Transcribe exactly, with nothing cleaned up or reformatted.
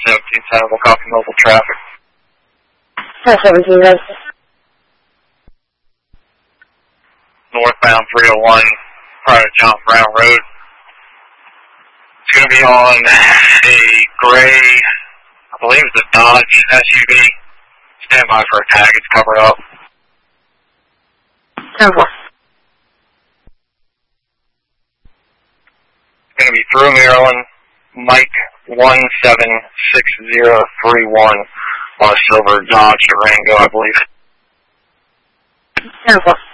seventeen Sentinel, copy mobile traffic. ten seventeen, guys. Northbound three oh one, prior to John Brown Road. It's going to be on a gray, I believe it's a Dodge S U V. Stand by for a tag, it's covered up. ten four. It's going to be through Maryland, Mike one seven six zero three one on a silver Dodge Durango, I believe. ten four.